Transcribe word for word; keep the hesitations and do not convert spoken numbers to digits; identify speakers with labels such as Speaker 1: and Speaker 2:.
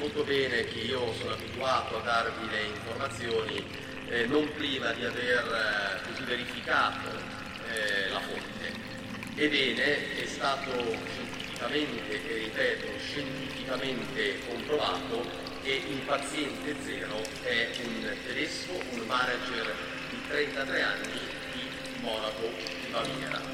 Speaker 1: molto bene che io sono abituato a darvi le informazioni eh, non prima di aver eh, così verificato eh, la fonte. Ebbene, è stato scientificamente, e ripeto, scientificamente comprovato che il paziente zero è un tedesco, un manager di trentatré anni di Monaco di Baviera.